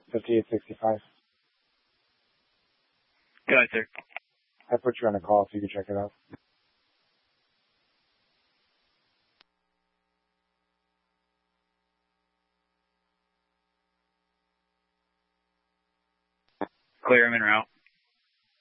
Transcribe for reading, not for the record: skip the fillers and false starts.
5865. Go ahead, sir. I put you on a call so you can check it out. Clear, I'm en route.